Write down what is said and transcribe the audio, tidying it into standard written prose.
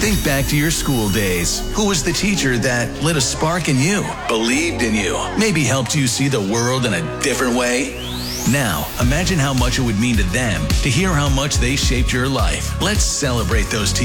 Think back to your school days. Who was the teacher that lit a spark in you, believed in you, maybe helped you see the world in a different way? Now, imagine how much it would mean to them to hear how much they shaped your life. Let's celebrate those teachers.